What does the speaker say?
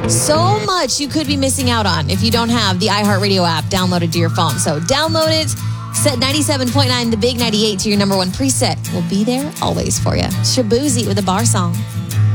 So much you could be missing out on if you don't have the iHeartRadio app downloaded to your phone. So download it, set 97.9 The Big 98 to your number one preset. We'll be there always for you. Shabuzi with a bar song.